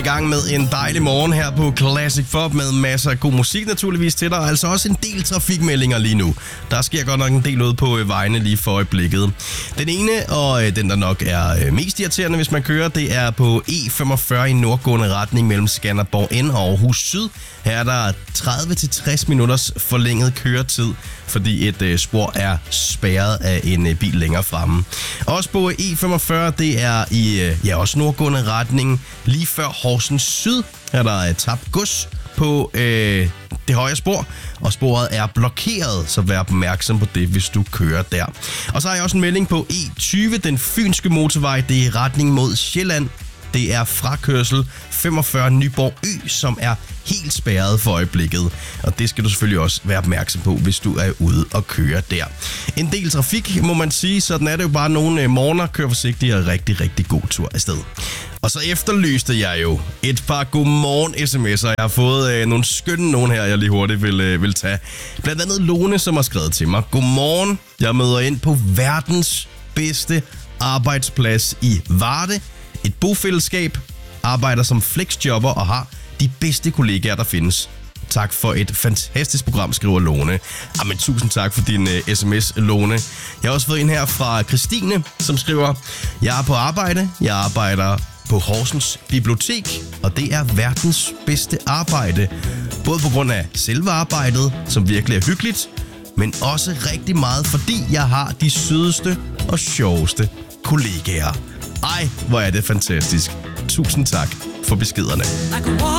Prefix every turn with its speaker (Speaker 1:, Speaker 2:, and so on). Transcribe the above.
Speaker 1: gang med en dejlig morgen her på Classic Pop med masser af god musik naturligvis til dig, og altså også en del trafikmeldinger lige nu. Der sker godt nok en del ud på vejene lige for øjeblikket. Den ene, og den der nok er mest irriterende, hvis man kører, det er på E45 i nordgående retning mellem Skanderborg N og Aarhus Syd. Her er der 30-60 minutters forlænget køretid, fordi et spor er spærret af en bil længere fremme. Også på E45, det er i også nordgående retning lige før Horsens Syd. Her er der tabt gods på det højre spor, og sporet er blokeret, så vær opmærksom på det, hvis du kører der. Og så har jeg også en melding på E20, den fynske motorvej, det er i retning mod Sjælland. Det er frakørsel 45 Nyborg Ø, som er helt spærret for øjeblikket. Og det skal du selvfølgelig også være opmærksom på, hvis du er ude og køre der. En del trafik, må man sige. Sådan er det jo bare nogle morgener. Kør forsigtigt og rigtig, rigtig god tur afsted. Og så efterlyste jeg jo et par godmorgen sms'er. Jeg har fået nogle skønne nogen her, jeg lige hurtigt vil tage. Blandt andet Lone, som har skrevet til mig. Godmorgen, jeg møder ind på verdens bedste arbejdsplads i Varde. Et bofællesskab, arbejder som flexjobber og har de bedste kollegaer, der findes. Tak for et fantastisk program, skriver Lone. Jamen, tusind tak for din sms, Lone. Jeg har også fået en her fra Christine, som skriver: Jeg er på arbejde. Jeg arbejder på Horsens Bibliotek, og det er verdens bedste arbejde. Både på grund af selve arbejdet, som virkelig er hyggeligt, men også rigtig meget, fordi jeg har de sødeste og sjoveste kollegaer. Ej, hvor er det fantastisk. Tusind tak for beskederne.